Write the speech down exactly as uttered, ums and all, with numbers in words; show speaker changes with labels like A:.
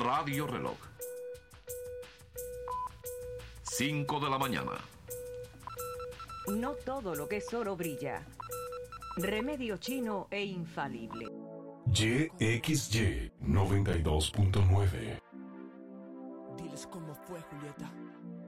A: Radio Reloj. cinco de la mañana.
B: No todo lo que es oro brilla. Remedio chino e infalible.
C: Y X Y noventa y dos punto nueve.
D: Diles cómo fue, Julieta.